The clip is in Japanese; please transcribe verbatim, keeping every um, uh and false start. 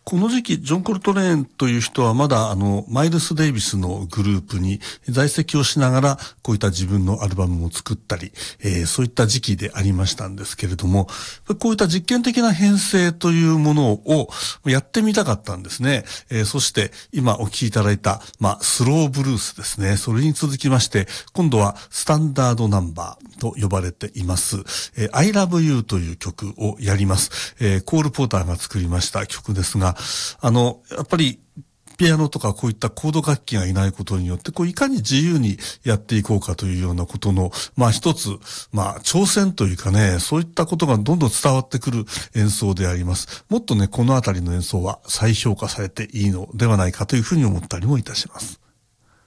この時期ジョン・コルトレーンという人はまだあのマイルス・デイビスのグループに在籍をしながらこういった自分のアルバムを作ったり、えー、そういった時期でありましたんですけれども、こういった実験的な編成というものをやってみたかったんですね。えー、そして今お聴きいただいた、まあ、スローブルースですね。それに続きまして今度はスタンダードナンバーと呼ばれています、えー、I Love You という曲をやります。えー、コール・ポーターが作りました曲ですが、あのやっぱりピアノとかこういったコード楽器がいないことによってこういかに自由にやっていこうかというようなことのまあ一つまあ挑戦というかね、そういったことがどんどん伝わってくる演奏であります。もっとねこのあたりの演奏は再評価されていいのではないかというふうに思ったりもいたします。